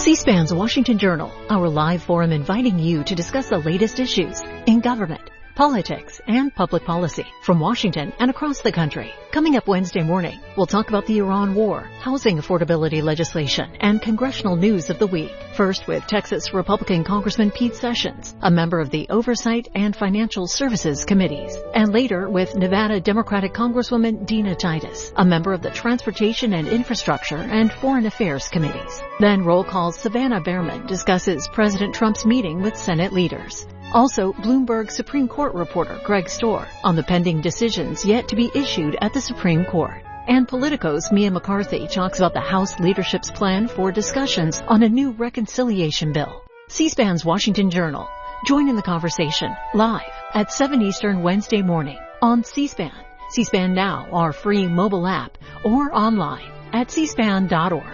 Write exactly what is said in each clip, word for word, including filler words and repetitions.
C-SPAN's Washington Journal, our live forum inviting you to discuss the latest issues in government, politics, and public policy from Washington and across the country. Coming up Wednesday morning, we'll talk about the Iran war, housing affordability legislation, and congressional news of the week. First with Texas Republican Congressman Pete Sessions, a member of the Oversight and Financial Services Committees. And later with Nevada Democratic Congresswoman Dina Titus, a member of the Transportation and Infrastructure and Foreign Affairs Committees. Then Roll Call's Savannah Behrman discusses President Trump's meeting with Senate leaders. Also, Bloomberg Supreme Court reporter Greg Storr on the pending decisions yet to be issued at the Supreme Court. And Politico's Mia McCarthy talks about the House leadership's plan for discussions on a new reconciliation bill. C-SPAN's Washington Journal. Join in the conversation live at seven Eastern Wednesday morning on C-SPAN, C-SPAN Now, our free mobile app, or online at c span dot org.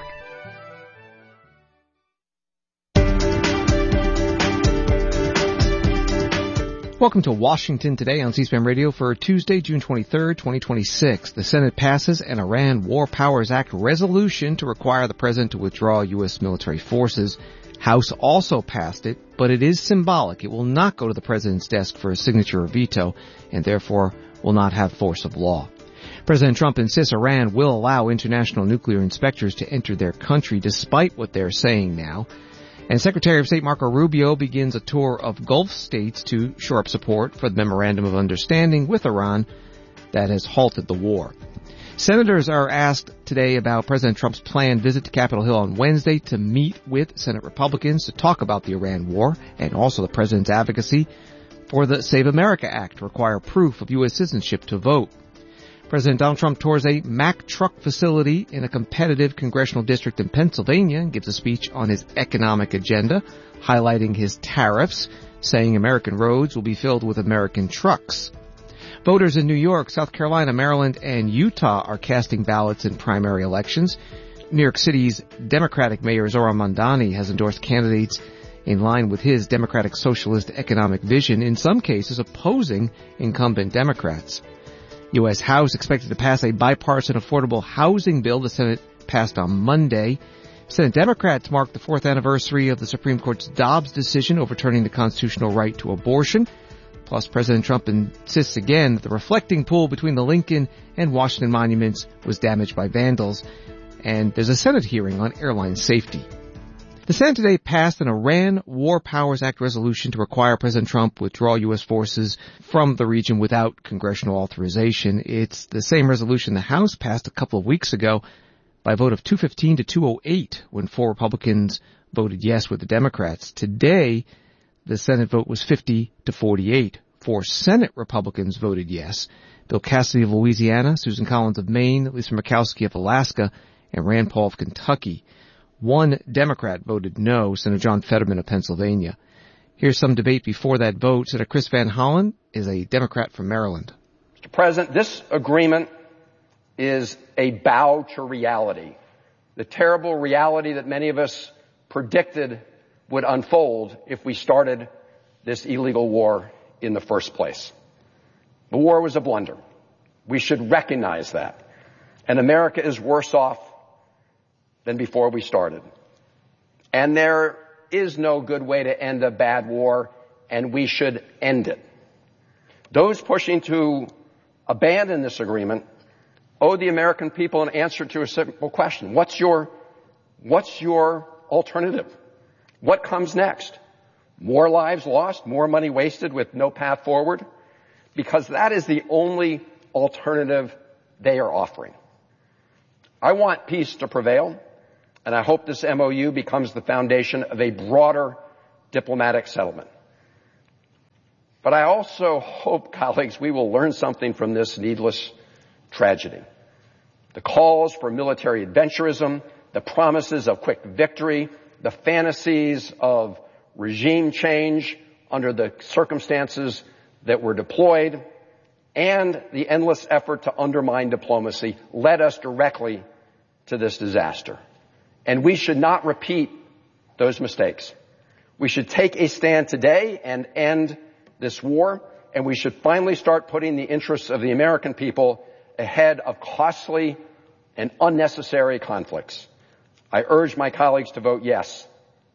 Welcome to Washington Today on C-SPAN Radio for Tuesday, June twenty-third, twenty twenty-six. The Senate passes an Iran War Powers Act resolution to require the president to withdraw U S military forces. House also passed it, but it is symbolic. It will not go to the president's desk for a signature or veto, and therefore will not have force of law. President Trump insists Iran will allow international nuclear inspectors to enter their country, despite what they're saying now. And Secretary of State Marco Rubio begins a tour of Gulf states to shore up support for the Memorandum of Understanding with Iran that has halted the war. Senators are asked today about President Trump's planned visit to Capitol Hill on Wednesday to meet with Senate Republicans to talk about the Iran war and also the president's advocacy for the Save America Act to require proof of U S citizenship to vote. President Donald Trump tours a Mack truck facility in a competitive congressional district in Pennsylvania and gives a speech on his economic agenda, highlighting his tariffs, saying American roads will be filled with American trucks. Voters in New York, South Carolina, Maryland, and Utah are casting ballots in primary elections. New York City's Democratic Mayor Zohran Mamdani has endorsed candidates in line with his democratic socialist economic vision, in some cases opposing incumbent Democrats. U S House expected to pass a bipartisan affordable housing bill the Senate passed on Monday. Senate Democrats marked the fourth anniversary of the Supreme Court's Dobbs decision overturning the constitutional right to abortion. Plus, President Trump insists again that the reflecting pool between the Lincoln and Washington monuments was damaged by vandals. And there's a Senate hearing on airline safety. The Senate today passed an Iran War Powers Act resolution to require President Trump withdraw U S forces from the region without congressional authorization. It's the same resolution the House passed a couple of weeks ago by a vote of two fifteen to two oh eight when four Republicans voted yes with the Democrats. Today, the Senate vote was fifty to forty-eight. Four Senate Republicans voted yes. Bill Cassidy of Louisiana, Susan Collins of Maine, Lisa Murkowski of Alaska, and Rand Paul of Kentucky. One Democrat voted no, Senator John Fetterman of Pennsylvania. Here's some debate before that vote. Senator Chris Van Hollen is a Democrat from Maryland. Mister President, this agreement is a bow to reality, the terrible reality that many of us predicted would unfold if we started this illegal war in the first place. The war was a blunder. We should recognize that. And America is worse off than before we started. And there is no good way to end a bad war, and we should end it. Those pushing to abandon this agreement owe the American people an answer to a simple question. What's your, what's your alternative? What comes next? More lives lost, more money wasted with no path forward? Because that is the only alternative they are offering. I want peace to prevail, and I hope this M O U becomes the foundation of a broader diplomatic settlement. But I also hope, colleagues, we will learn something from this needless tragedy. The calls for military adventurism, the promises of quick victory, the fantasies of regime change under the circumstances that were deployed, and the endless effort to undermine diplomacy led us directly to this disaster. And we should not repeat those mistakes. We should take a stand today and end this war, and we should finally start putting the interests of the American people ahead of costly and unnecessary conflicts. I urge my colleagues to vote yes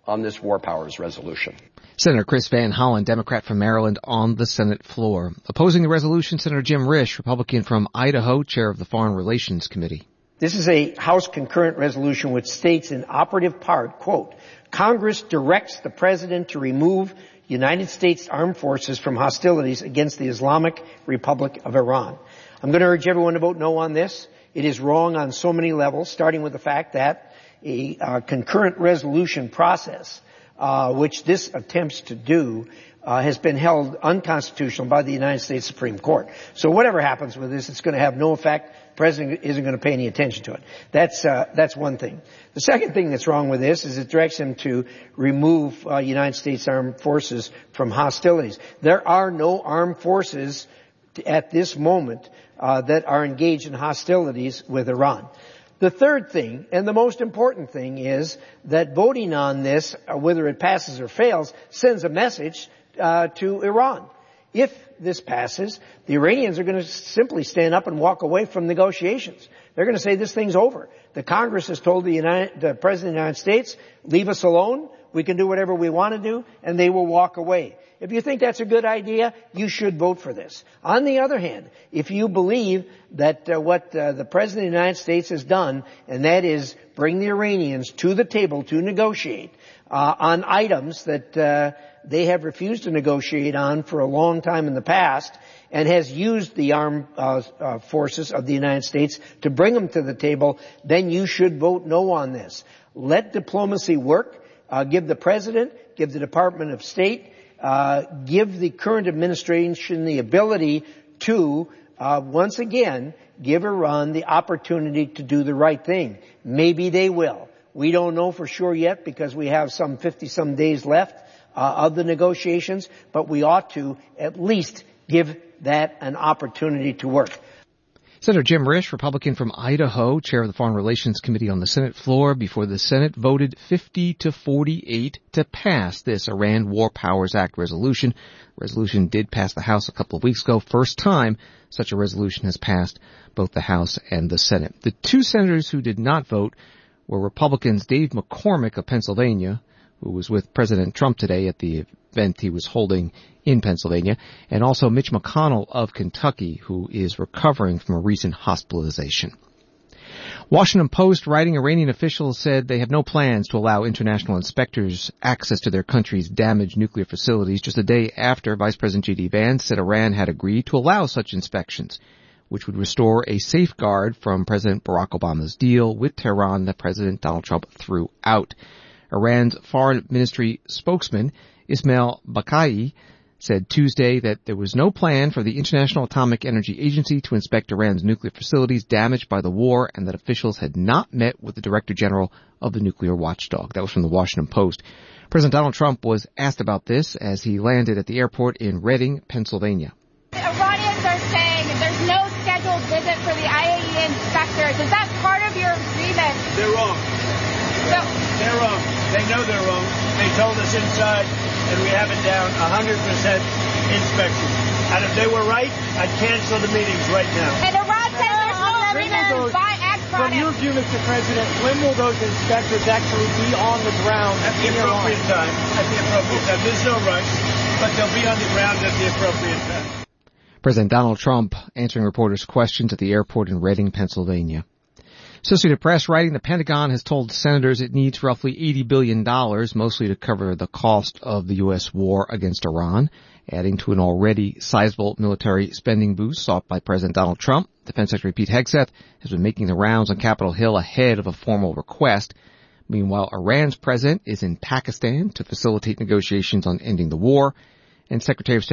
on this war powers resolution. Senator Chris Van Hollen, Democrat from Maryland, on the Senate floor. Opposing the resolution, Senator Jim Risch, Republican from Idaho, chair of the Foreign Relations Committee. This is a House concurrent resolution which states in operative part, quote, Congress directs the President to remove United States armed forces from hostilities against the Islamic Republic of Iran. I'm going to urge everyone to vote no on this. It is wrong on so many levels, starting with the fact that a uh, concurrent resolution process, uh, which this attempts to do, uh, has been held unconstitutional by the United States Supreme Court. So whatever happens with this, it's going to have no effect. The President isn't going to pay any attention to it. That's, uh, that's one thing. The second thing that's wrong with this is it directs him to remove, uh, United States armed forces from hostilities. There are no armed forces at this moment, uh, that are engaged in hostilities with Iran. The third thing, and the most important thing, is that voting on this, uh, whether it passes or fails, sends a message uh, to Iran. If this passes, the Iranians are going to simply stand up and walk away from negotiations. They're going to say this thing's over. The Congress has told the, United, the President of the United States, leave us alone, we can do whatever we want to do, and they will walk away. If you think that's a good idea, you should vote for this. On the other hand, if you believe that uh, what uh, the President of the United States has done, and that is bring the Iranians to the table to negotiate uh, on items that uh, they have refused to negotiate on for a long time in the past, and has used the armed uh, uh, forces of the United States to bring them to the table, then you should vote no on this. Let diplomacy work. Uh, give the President, give the Department of State, Uh, give the current administration the ability to, uh, once again, give Iran the opportunity to do the right thing. Maybe they will. We don't know for sure yet because we have some fifty-some days left uh, of the negotiations, but we ought to at least give that an opportunity to work. Senator Jim Risch, Republican from Idaho, chair of the Foreign Relations Committee on the Senate floor, before the Senate voted fifty to forty-eight to pass this Iran War Powers Act resolution. The resolution did pass the House a couple of weeks ago. First time such a resolution has passed both the House and the Senate. The two senators who did not vote were Republicans Dave McCormick of Pennsylvania, who was with President Trump today at the event he was holding in Pennsylvania, and also Mitch McConnell of Kentucky, who is recovering from a recent hospitalization. Washington Post writing Iranian officials said they have no plans to allow international inspectors access to their country's damaged nuclear facilities just a day after Vice President J D Vance said Iran had agreed to allow such inspections, which would restore a safeguard from President Barack Obama's deal with Tehran that President Donald Trump threw out. Iran's foreign ministry spokesman, Ismail Bakai, said Tuesday that there was no plan for the International Atomic Energy Agency to inspect Iran's nuclear facilities damaged by the war, and that officials had not met with the Director General of the nuclear watchdog. That was from the Washington Post. President Donald Trump was asked about this as he landed at the airport in Reading, Pennsylvania. The Iranians are saying there's no scheduled visit for the I A E A inspectors. Is that part of your agreement? They're wrong. So, they're wrong. They know they're wrong. They told us inside, and we have it down one hundred percent inspection. And if they were right, I'd cancel the meetings right now. And Iran says there's no agreement to buy ag products. From your view, Mister President, when will those inspectors actually be on the ground? At the appropriate time. At the appropriate time. There's no rush, but they'll be on the ground at the appropriate time. President Donald Trump answering reporters' questions at the airport in Reading, Pennsylvania. Associated Press writing the Pentagon has told senators it needs roughly eighty billion dollars, mostly to cover the cost of the U S war against Iran, adding to an already sizable military spending boost sought by President Donald Trump. Defense Secretary Pete Hegseth has been making the rounds on Capitol Hill ahead of a formal request. Meanwhile, Iran's president is in Pakistan to facilitate negotiations on ending the war, and Secretary of State